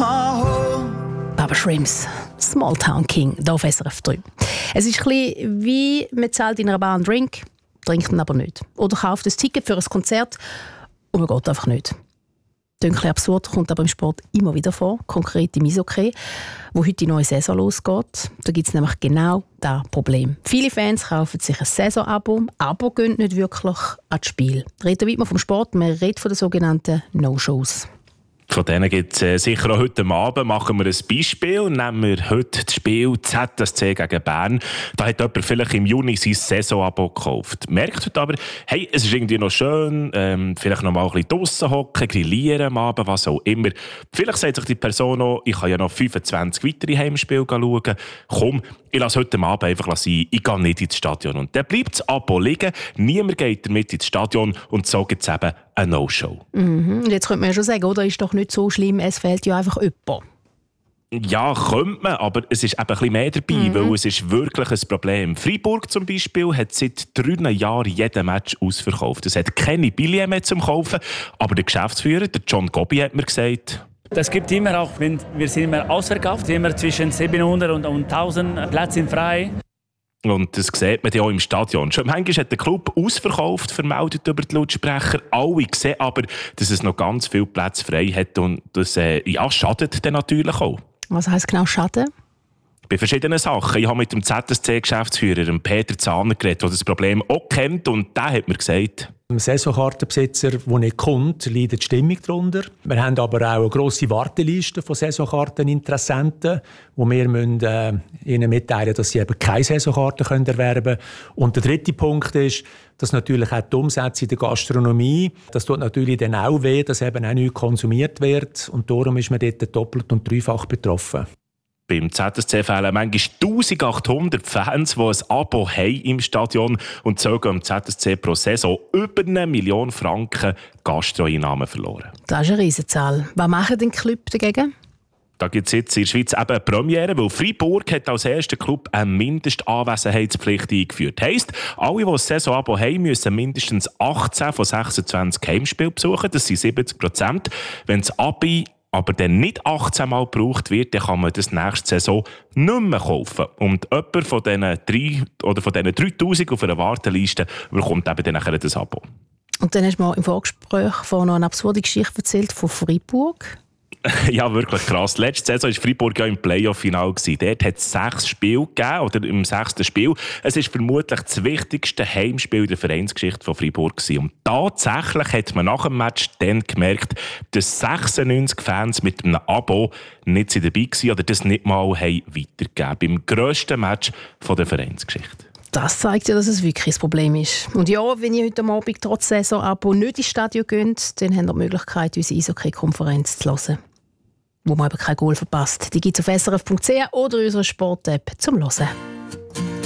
Baba Shrimps, Small Town King, hier auf SRF 3. Es ist ein bisschen wie man zahlt in einer Bar einen Drink, trinkt ihn aber nicht. Oder kauft ein Ticket für ein Konzert und man geht einfach nicht. Dunkel absurd, kommt aber im Sport immer wieder vor, konkret im Eishockey, wo heute die neue Saison losgeht. Da gibt es nämlich genau das Problem. Viele Fans kaufen sich ein Saisonabo, aber gehen nicht wirklich ans Spiel. Reden wir vom Sport, wir reden von den sogenannten No-Shows. Von denen gibt es sicher auch heute Abend. Machen wir ein Beispiel. Nehmen wir heute das Spiel ZSC gegen Bern. Da hat jemand vielleicht im Juni sein Saisonabo gekauft. Merkt heute aber, hey, es ist irgendwie noch schön, vielleicht noch mal ein bisschen draussen hocken, grillieren am Abend, was auch immer. Vielleicht sagt sich die Person auch, ich kann ja noch 25 weitere Heimspiele schauen. Komm, ich lasse heute Abend einfach sein, ich gehe nicht ins Stadion. Und dann bleibt das Abo liegen, niemand geht damit ins Stadion und so gibt es eben eine No-Show. Und jetzt könnte man ja schon sagen, oder ist doch nicht so schlimm, es fehlt ja einfach jemand. Ja, könnte man, aber es ist eben ein bisschen mehr dabei, weil es ist wirklich ein Problem. Freiburg zum Beispiel hat seit 3 Jahren jeden Match ausverkauft. Es hat keine Billette mehr zum Kaufen, aber der Geschäftsführer, der John Gobbi, hat mir gesagt, das gibt immer auch, wenn wir sind immer ausverkauft, immer zwischen 700 und 1000 Plätze sind frei. Und das sieht man ja auch im Stadion. Schon manchmal hat der Club ausverkauft, vermeldet über die Lautsprecher. Alle sehen aber, dass es noch ganz viele Plätze frei hat und das schadet dann natürlich auch. Was heisst genau Schaden? Bei verschiedenen Sachen. Ich habe mit dem ZSC-Geschäftsführer, Peter Zahner, geredet, der das Problem auch kennt und der hat mir gesagt, ein Saisonkartenbesitzer, der nicht kommt, leidet die Stimmung darunter. Wir haben aber auch eine grosse Warteliste von Saisonkarteninteressenten, wo wir ihnen mitteilen müssen, dass sie eben keine Saisonkarten erwerben können. Und der dritte Punkt ist, dass natürlich auch die Umsätze in der Gastronomie, das tut natürlich dann auch weh, dass eben auch nichts konsumiert wird. Und darum ist man dort doppelt und dreifach betroffen. Beim ZSC fehlen manchmal 1800 Fans, die ein Abo haben im Stadion und so gehen im ZSC pro Saison über 1 Million Franken Gastroeinnahmen verloren. Das ist eine Riesenzahl. Was machen denn die Club dagegen? Da gibt es jetzt in der Schweiz eben eine Premiere, weil Freiburg hat als erster Club eine Mindestanwesenheitspflicht eingeführt. Heisst, alle, die ein Saisonabo haben, müssen mindestens 18 von 26 Heimspielen besuchen. Das sind 70%. Wenn das Abi aber dann nicht 18 Mal gebraucht wird, dann kann man das nächste Saison nicht mehr kaufen. Und jemand von diesen 3000 auf einer Warteliste bekommt eben dann nachher das Abo. Und dann hast du mir im Vorgespräch von noch eine absurde Geschichte erzählt von Freiburg. Ja, wirklich krass. Letzte Saison war Freiburg ja im Playoff-Final. Dort hat es 6 Spiele gegeben, oder im 6. Spiel. Es war vermutlich das wichtigste Heimspiel der Vereinsgeschichte von Freiburg. Und tatsächlich hat man nach dem Match dann gemerkt, dass 96 Fans mit einem Abo nicht dabei waren oder das nicht mal weitergegeben. Beim grössten Match der Vereinsgeschichte. Das zeigt ja, dass es wirklich ein Problem ist. Und ja, wenn ihr heute Abend trotz Saisonabo nicht ins Stadion geht, dann habt ihr die Möglichkeit, unsere Eishockey-Konferenz zu hören, wo man eben kein Goal verpasst. Die gibt es auf srf.ch oder in unserer Sport-App zum Hören.